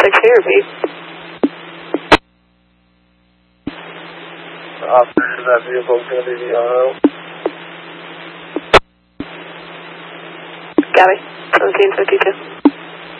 here, repeat. The operator of that vehicle is going to be the RO. Copy. 1752.